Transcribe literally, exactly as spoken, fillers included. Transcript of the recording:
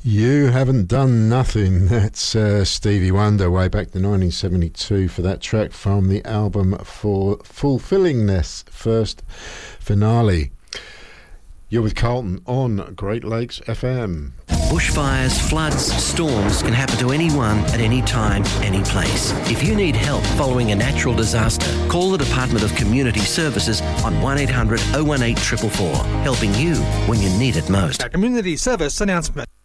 You Haven't Done Nothing. That's uh, Stevie Wonder way back to nineteen seventy-two for that track from the album for Fulfillingness First Finale. You're with Carlton on Great Lakes F M. Bushfires, floods, storms can happen to anyone at any time, any place. If you need help following a natural disaster, call the Department of Community Services on one eight hundred oh one eight four four four, helping you when you need it most. A community service announcement.